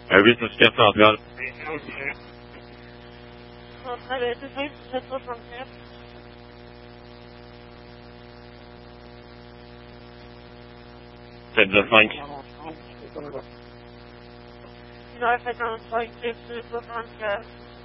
Wie ist das gestern gerade? Das mein No, if I don't like this, it's